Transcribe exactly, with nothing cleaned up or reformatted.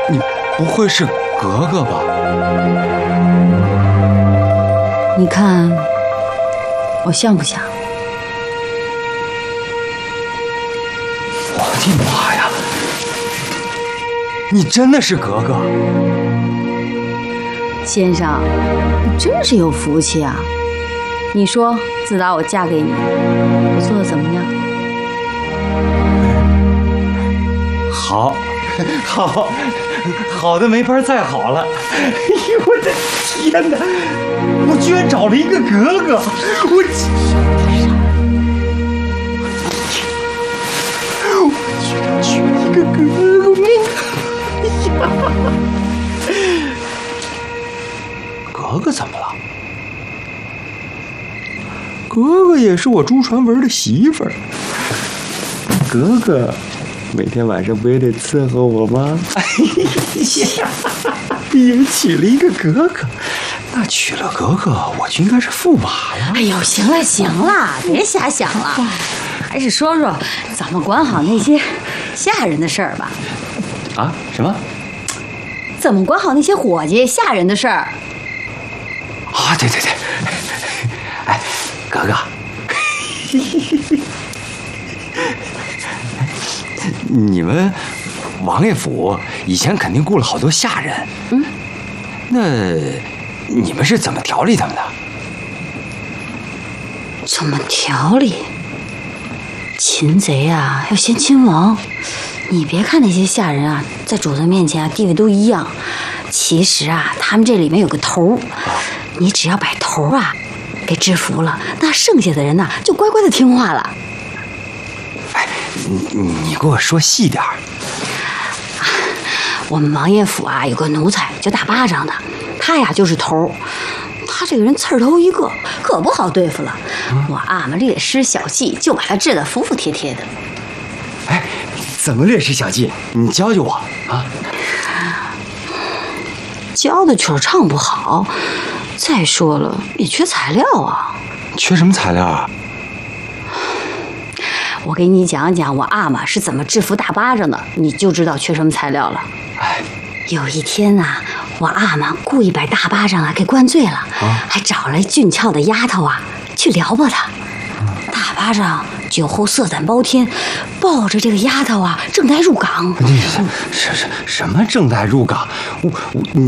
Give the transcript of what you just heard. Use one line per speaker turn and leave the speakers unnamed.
你不会是格格吧？
你看我像不像？
我的妈呀！你真的是格格？
先生，你真是有福气啊！你说，自打我嫁给你，我做的怎么样？
好，好，好的没法再好了。哎呦我的天哪！我居然找了一个格格！我我居然娶了一个格格！哎呀！格格怎么了？格格也是我朱传文的媳妇儿。格格每天晚上不也得伺候我吗？哎呀，毕竟娶了一个格格，那娶了格格，我就应该是驸马呀。
哎呦，行了行了，别瞎想了，还是说说怎么管好那些下人的事儿吧。
啊？什么？
怎么管好那些伙计下人的事儿？
啊，对对对，哎，格格，你们王爷府以前肯定雇了好多下人，嗯，那你们是怎么调理他们的？
怎么调理？擒贼啊，要先擒王。你别看那些下人啊，在主子面前啊地位都一样，其实啊，他们这里面有个头，你只要把头啊给制服了，那剩下的人呐就乖乖的听话了。
哎，你你给我说细点儿。
我们王爷府啊有个奴才叫大巴掌的，他呀就是头。他这个人刺儿头一个，可不好对付了。我阿玛略施小计，就把他治得服服帖帖的。
哎，怎么略施小计？你教教我啊！
教的曲儿唱不好，再说了也缺材料啊。
缺什么材料啊？
我给你讲讲我阿玛是怎么制服大巴掌的，你就知道缺什么材料了。
哎，
有一天啊，我阿玛故意把大巴掌啊给灌醉了，啊、还找来俊俏的丫头啊去撩拨他。大巴掌酒后色胆包天，抱着这个丫头啊正待入港。
什什什么正待入港？我我你。